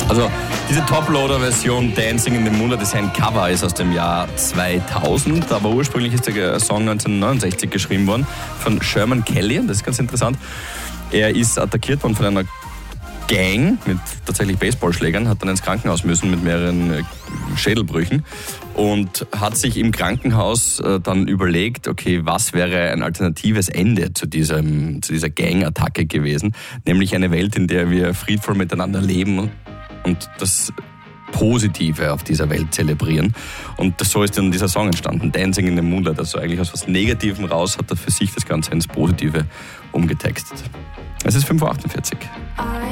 Also diese Toploader-Version Dancing in the Moonlight ist ein Cover, ist aus dem Jahr 2000, aber ursprünglich ist der Song 1969 geschrieben worden von Sherman Kelly, und das ist ganz interessant. Er ist attackiert worden von einer Gang mit tatsächlich Baseballschlägern, hat dann ins Krankenhaus müssen mit mehreren Schädelbrüchen und hat sich im Krankenhaus dann überlegt, okay, was wäre ein alternatives Ende zu dieser Gang-Attacke gewesen, nämlich eine Welt, in der wir friedvoll miteinander leben und das Positive auf dieser Welt zelebrieren. Und so ist dann dieser Song entstanden, Dancing in the Moonlight. Also eigentlich aus was Negativem raus hat er für sich das Ganze ins Positive umgetextet. Es ist 5:48 Uhr.